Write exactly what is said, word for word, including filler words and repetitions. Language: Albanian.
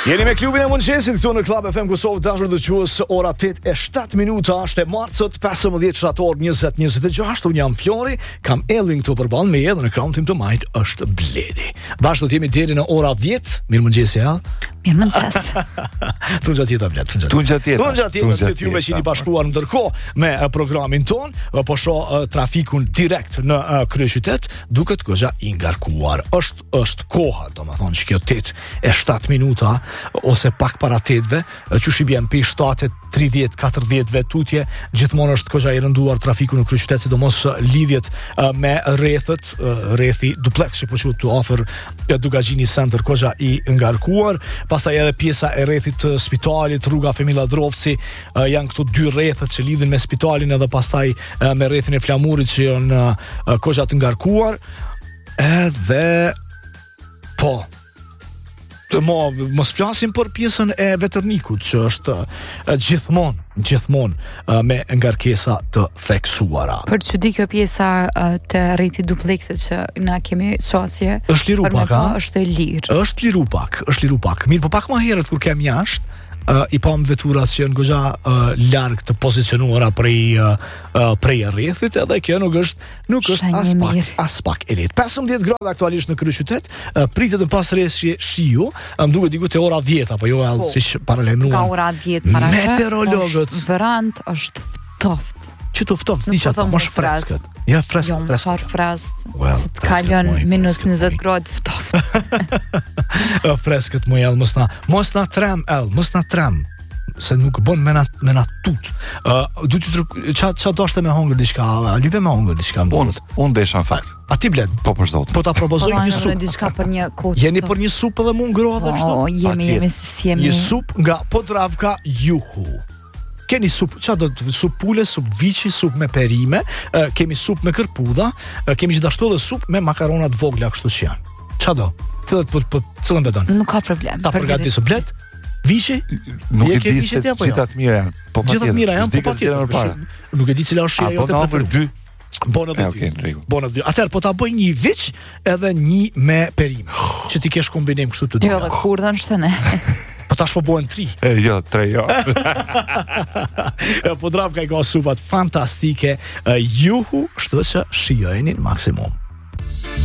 Jeni me klubin e mëngjesit këtu në Club F M Kosovë, dashur dëgjues, ora tetë e shtatë minuta, është e martët, pesëmbëdhjetë shtator njëzet njëzet e gjashtë. Unë jam Flori, kam Ellin këtu përballë me edhe në ekran tim të majt është Bledi. Bashkë do të jemi deri në ora dhjetë. Mirëmëngjes Ell. Mirëmëngjes. Tunxha tjetër Bled, tunxha. Tunxha tjetër. Tunxha tjetër, ti ju me jeni bashkuar ndërkohë me programin ton, po shoh trafikun direkt në kryeqytet, duket goxha i ngarkuar. Është është koha, domethënë që kjo tetë e shtatë minuta ose pak para tetëve, që shi bjen pi shtatë tridhjetë katërdhjetë tutje, gjithmonë është goxha i rënduar trafiku në kryeqytet, sidomos lidhjet me rrethët, rrethi duplex që po quhet tu afër Dugazhini Center, goxha i ngarkuar. Pastaj edhe pjesa e rrethit të spitalit, rruga Femilla Drovci, janë këto dy rrethët që lidhin me spitalin edhe pastaj me rrethin e Flamurit që janë goxha të ngarkuar. Edhe po të mo, mos flasim për pjesën e Veternikut që është gjithmonë gjithmonë me ngarkesa të theksuara. Për çudi kjo pjesa të rrethit dupleksit që na kemi çosje. Është liru pak, a? Është e lirë. Është liru pak, është liru pak. Mirë, po pak më herët kur kem jashtë, Uh, i pam veturat që janë goxha uh, larg të pozicionuara prej uh, uh, prej rrethit, edhe kjo nuk është nuk është as pak as pak e lehtë. pesëmbëdhjetë gradë aktualisht në kryeqytet, uh, pritet të pas rreshtje shiu, më um, duket diku te ora dhjetë apo jo, oh, siç paralajmëruan. Ka ora dhjetë para. Meteorologët. Verand është ftoft. Që të ftoft, s'di çfarë, mos freskët. Ja, freskët, jo, freskët. Jo, freskët. Well, kalon minus njëzet gradë ftoft. Freskët, moj, el, mos na, mos na trem, el, mos na trem. Se nuk bën me na me na tut. Uh, du të ça ça doshte me hongër diçka, a lype me hongër diçka. Unë un desha në fakt. A ti Bled? Po për zotin. Po ta propozoj një supë. Diçka për një kohë. Jeni për një supë edhe mu ngrohem kështu? Oh, jemi, jemi si jemi. Një supë nga Podravka Juhu. Keni supë, qa do të supë pule, supë viçi, supë me perime, uh, kemi supë me kërpudha, uh, kemi gjithashtu edhe supë me makaronat vogla kështu që janë. Qa do? Cilët për, për, cilën bedon? Nuk ka problem. Ta përgati së Bled? Viçi? Nuk e di se gjitha të mira janë. Po gjitha të mira janë, po patjetër. Nuk e di cila është ajo të preferuar. Bon edhe dy. Bon edhe dy. Atëherë po ta bëj një viç edhe një me perime. Që ti kesh kombinim kështu të dy. Jo, dhe kurdhan shtëne. Po tash po bëhen tri. E, jo, tre jo. Po Podravka i ka supat fantastike. Juhu, shtë që shijojeni në maksimum.